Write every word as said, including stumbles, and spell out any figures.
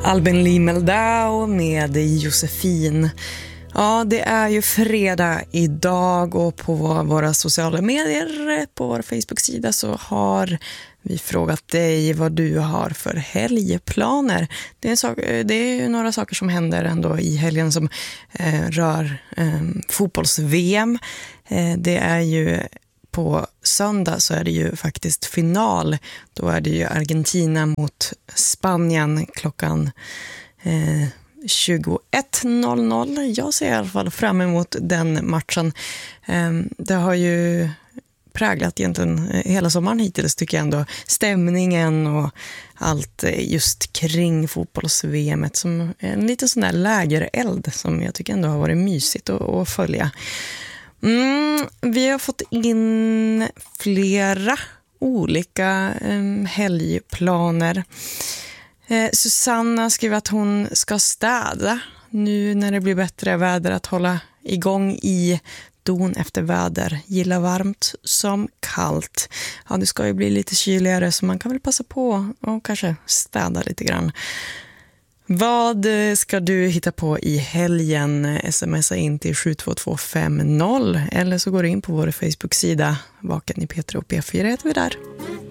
Albin Lee Meldau med Josefin. Ja, det är ju fredag idag och på våra sociala medier, på vår Facebook-sida så har vi frågat dig vad du har för helgplaner. Det är, en sak, det är ju några saker som händer ändå i helgen som eh, rör eh, fotbolls-V M. Eh, det är ju på söndag så är det ju faktiskt final. Då är det ju Argentina mot Spanien klockan eh, tjugoett noll noll. Jag ser i alla fall fram emot den matchen. Eh, det har ju präglat egentligen hela sommaren hittills tycker jag ändå. Stämningen och allt just kring fotbolls-V M som en liten sån där lägereld som jag tycker ändå har varit mysigt att, att följa. Mm, vi har fått in flera olika um, helgplaner. Eh, Susanna skriver att hon ska städa nu när det blir bättre väder, att hålla igång i don efter väder. Gilla varmt som kallt. Ja, det ska ju bli lite kyligare så man kan väl passa på och kanske städa lite grann. Vad ska du hitta på i helgen? Smsa in till sju två två fem noll eller så går du in på vår Facebook-sida Vaken i P tre och P fyra heter vi där.